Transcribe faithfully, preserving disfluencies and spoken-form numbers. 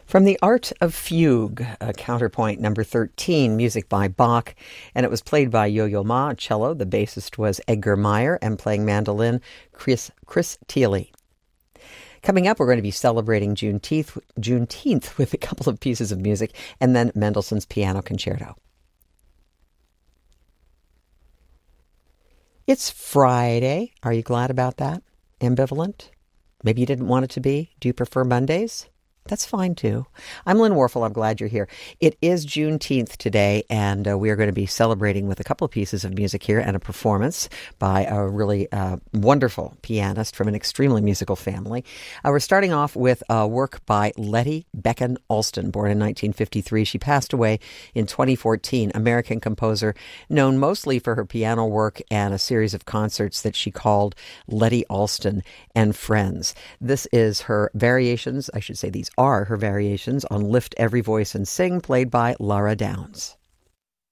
From the Art of Fugue, uh, Counterpoint number thirteen, music by Bach, and it was played by Yo-Yo Ma, cello. The bassist was Edgar Meyer, and playing mandolin, Chris, Chris Thiele. Coming up, we're going to be celebrating Juneteenth, Juneteenth with a couple of pieces of music, and then Mendelssohn's Piano Concerto. It's Friday. Are you glad about that? Ambivalent? Maybe you didn't want it to be? Do you prefer Mondays? That's fine, too. I'm Lynn Warfel. I'm glad you're here. It is Juneteenth today, and uh, we are going to be celebrating with a couple of pieces of music here and a performance by a really uh, wonderful pianist from an extremely musical family. Uh, we're starting off with a work by Letty Becken Alston, born in nineteen fifty-three. She passed away in twenty fourteen, American composer, known mostly for her piano work and a series of concerts that she called Letty Alston and Friends. This is her variations, I should say these are her variations on Lift Every Voice and Sing, played by Lara Downs.